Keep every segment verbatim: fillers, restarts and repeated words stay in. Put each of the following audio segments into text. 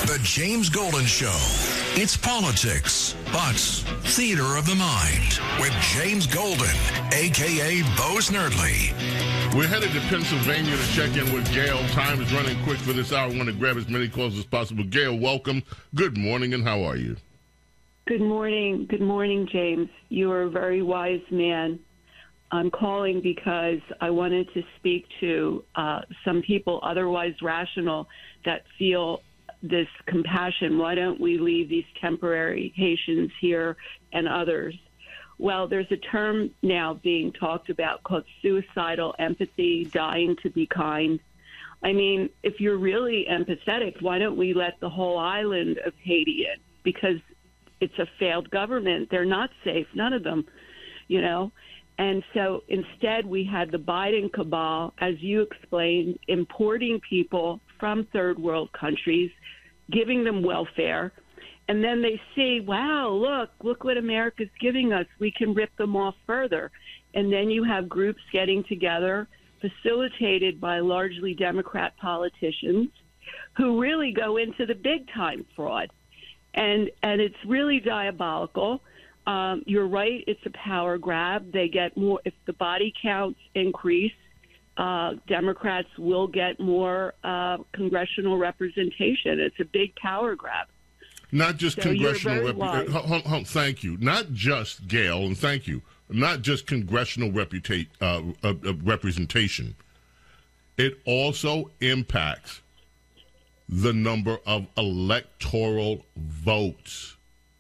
The James Golden Show. It's politics, but theater of the mind with James Golden, a k a. Bo Snerdley. We're headed to Pennsylvania to check in with Gail. Time is running quick for this hour. I want to grab as many calls as possible. Gail, welcome. Good morning, and how are you? Good morning. Good morning, James. You are a very wise man. I'm calling because I wanted to speak to uh, some people, otherwise rational, that feel this compassion. Why don't we leave these temporary Haitians here and others? Well, there's a term now being talked about called suicidal empathy, dying to be kind. I mean, if you're really empathetic, why don't we let the whole island of Haiti in? Because it's a failed government. They're not safe, none of them, you know. And so instead we had the Biden cabal, as you explained, importing people from third world countries, giving them welfare. And then they see, wow, look, look what America's giving us. We can rip them off further. And then you have groups getting together, facilitated by largely Democrat politicians, who really go into the big-time fraud. And and it's really diabolical. Um, you're right, it's a power grab. They get more, if the body counts increase, uh, Democrats will get more uh, congressional representation. It's a big power grab. Not just so congressional representation. Thank you. Not just, Gail, and thank you. Not just congressional reputa- uh, uh, uh, representation. It also impacts the number of electoral votes.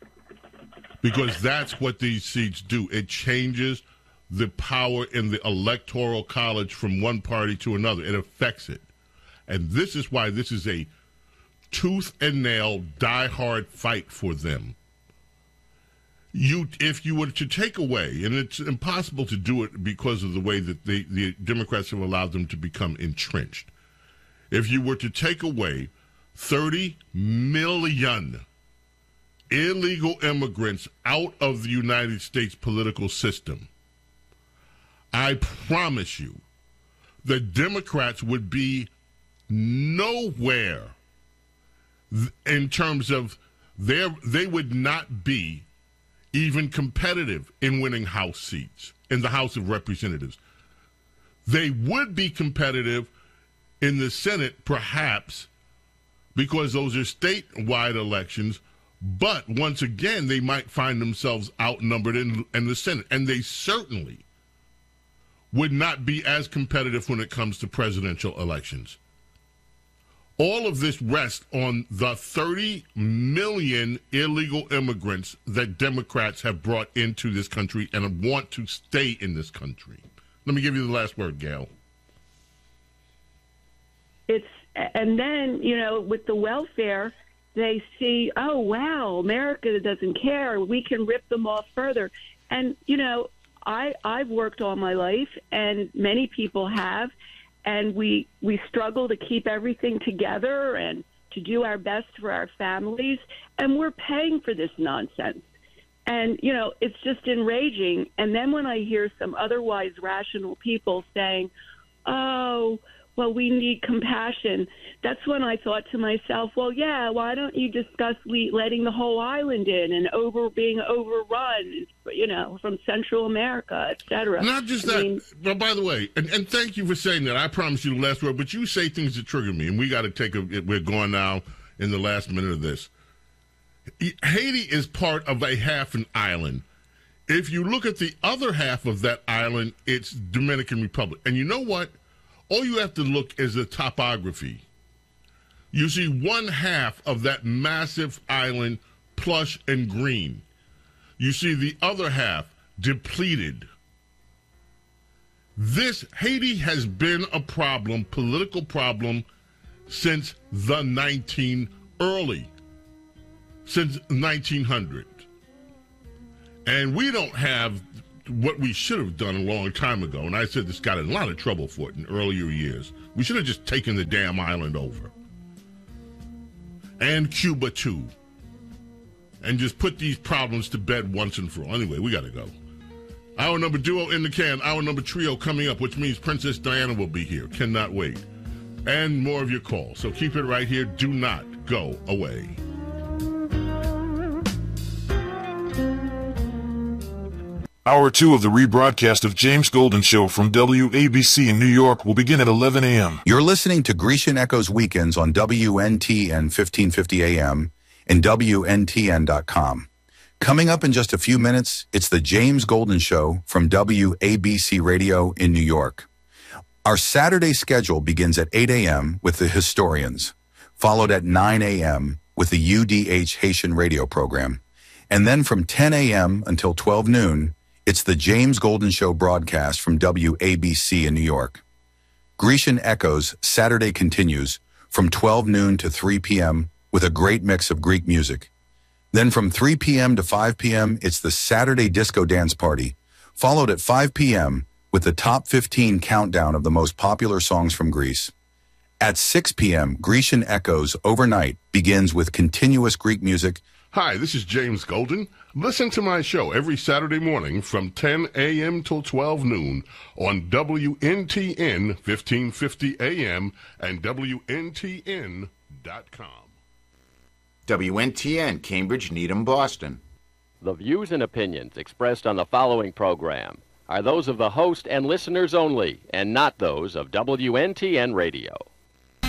Because that's what these seats do. It changes the power in the electoral college from one party to another. It affects it. And this is why this is a tooth and nail, die-hard fight for them. You, if you were to take away, and it's impossible to do it because of the way that the, the Democrats have allowed them to become entrenched. If you were to take away thirty million illegal immigrants out of the United States political system, I promise you the Democrats would be nowhere in terms of their, they would not be even competitive in winning House seats in the House of Representatives. They would be competitive in the Senate, perhaps, because those are statewide elections. But once again, they might find themselves outnumbered in, in the Senate. And they certainly would not be as competitive when it comes to presidential elections. All of this rests on the thirty million illegal immigrants that Democrats have brought into this country and want to stay in this country. Let me give you the last word, Gail. It's, and then, you know, with the welfare, they see, oh, wow, America doesn't care. We can rip them off further. And, you know, I, I've worked all my life, and many people have, and we, we struggle to keep everything together and to do our best for our families, and we're paying for this nonsense. And, you know, it's just enraging. And then when I hear some otherwise rational people saying, oh, well, we need compassion, that's when I thought to myself, well, yeah, why don't you discuss we, letting the whole island in and over being overrun, you know, from Central America, et cetera. Not just I that, mean, but by the way, and, and thank you for saying that. I promise you the last word, but you say things that trigger me, and we got to take a, we're going now in the last minute of this. Haiti is part of a half an island. If you look at the other half of that island, it's Dominican Republic. And you know what? All you have to look is the topography. You see one half of that massive island plush and green. You see the other half depleted. This, Haiti has been a problem, political problem, since the nineteen early, since nineteen hundred. And we don't have what we should have done a long time ago, and I said this got in a lot of trouble for it in earlier years. We should have just taken the damn island over. And Cuba, too. And just put these problems to bed once and for all. Anyway, we got to go. Hour number duo in the can. Hour number trio coming up, which means Princess Diana will be here. Cannot wait. And more of your calls. So keep it right here. Do not go away. Hour two of the rebroadcast of James Golden Show from W A B C in New York will begin at eleven a.m. You're listening to Grecian Echoes Weekends on W N T N fifteen fifty A M and W N T N dot com. Coming up in just a few minutes, it's the James Golden Show from W A B C Radio in New York. Our Saturday schedule begins at eight a.m. with the Historians, followed at nine a.m. with the U D H Haitian radio program, and then from ten a.m. until twelve noon, it's the James Golden Show broadcast from W A B C in New York. Grecian Echoes Saturday continues from twelve noon to three p.m. with a great mix of Greek music. Then from three p.m. to five p.m., it's the Saturday Disco Dance Party, followed at five p.m. with the top fifteen countdown of the most popular songs from Greece. At six p.m., Grecian Echoes Overnight begins with continuous Greek music. Hi, this is James Golden. Listen to my show every Saturday morning from ten a.m. till twelve noon on W N T N fifteen fifty A M and W N T N dot com. W N T N, Cambridge, Needham, Boston. The views and opinions expressed on the following program are those of the host and listeners only, and not those of W N T N Radio.